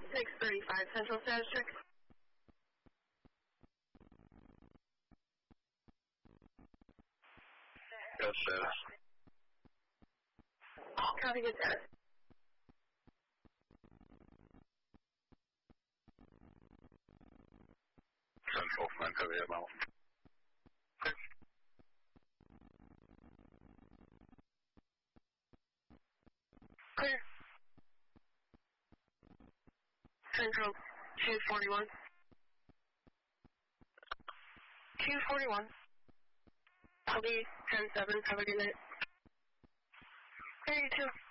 635 Central status check. Go status. Copy, good status. Central, 938 Mountain. Clear. Central, 241. 241. I'll be 10-7, have a good night. Clear, you too.